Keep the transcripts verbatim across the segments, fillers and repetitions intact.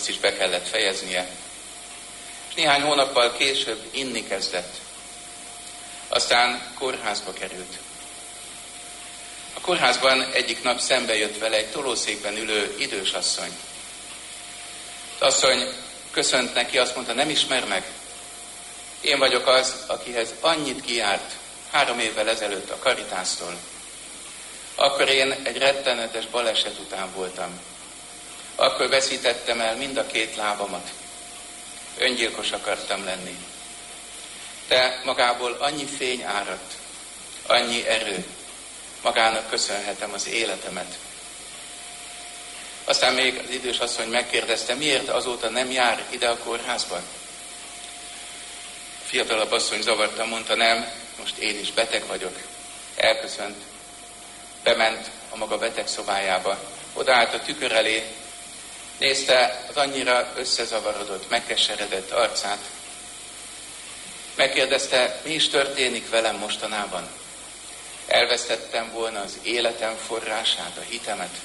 azt is be kellett fejeznie. És néhány hónappal később inni kezdett. Aztán kórházba került. A kórházban egyik nap szembe jött vele egy tolószékben ülő idős asszony. Az asszony köszönt neki, azt mondta, nem ismer meg. Én vagyok az, akihez annyit kijárt három évvel ezelőtt a Caritástól. Akkor én egy rettenetes baleset után voltam. Akkor veszítettem el mind a két lábamat. Öngyilkos akartam lenni. De magából annyi fény áradt, annyi erő. Magának köszönhetem az életemet. Aztán még az idős asszony megkérdezte, miért azóta nem jár ide a kórházba? A fiatalabb asszony zavartan mondta, nem, most én is beteg vagyok. Elköszönt, bement a maga beteg szobájába, odaállt a tükör elé, nézte az annyira összezavarodott, megkeseredett arcát. Megkérdezte, mi is történik velem mostanában? Elvesztettem volna az életem forrását, a hitemet.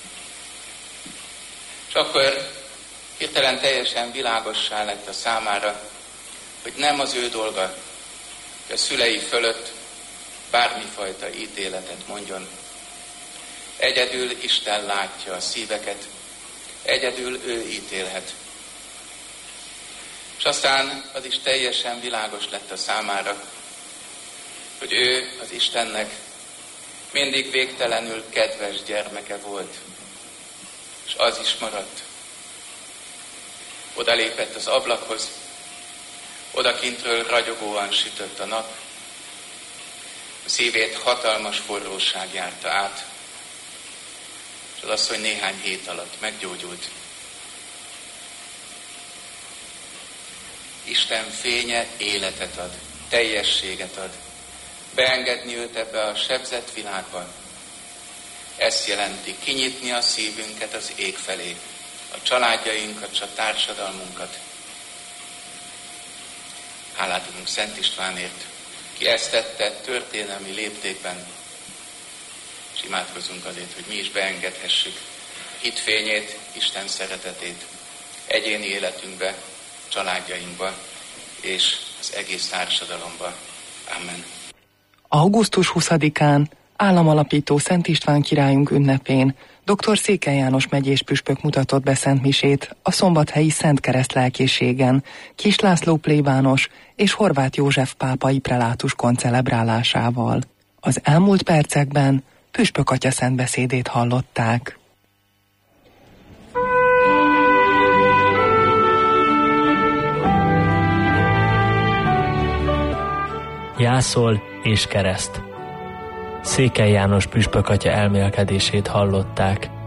És akkor hirtelen teljesen világossá lett a számára, hogy nem az ő dolga, hogy a szülei fölött bármifajta ítéletet mondjon. Egyedül Isten látja a szíveket, egyedül ő ítélhet. És aztán az is teljesen világos lett a számára, hogy ő az Istennek mindig végtelenül kedves gyermeke volt, és az is maradt. Oda lépett az ablakhoz, odakintről ragyogóan sütött a nap, a szívét hatalmas forróság járta át, és az asszony néhány hét alatt meggyógyult. Isten fénye életet ad, teljességet ad. Beengedni őt ebbe a sebzett világba. Ezt jelenti kinyitni a szívünket az ég felé, a családjainkat, a társadalmunkat. Hálát adunk Szent Istvánért, ki ezt tette történelmi léptékben, és imádkozunk azért, hogy mi is beengedhessük hitfényét, Isten szeretetét egyéni életünkbe, családjainkba és az egész társadalomba. Amen. augusztus huszadikán, államalapító Szent István királyunk ünnepén dr. Székely János megyés püspök mutatott be szentmisét a szombathelyi Szent Kereszt lelkészségen Kis László plébános és Horváth József pápai prelátus koncelebrálásával. Az elmúlt percekben püspök atya szentbeszédét hallották. Jászol és kereszt. Székely János püspök atya elmélkedését hallották.